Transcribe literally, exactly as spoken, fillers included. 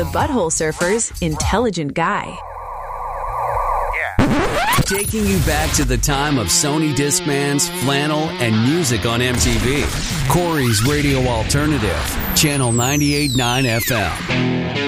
Butthole Surfer's intelligent guy. Taking you back to the time of Sony Discmans, flannel, and music on M T V. Corey's Radio Alternative, Channel ninety-eight point nine F M.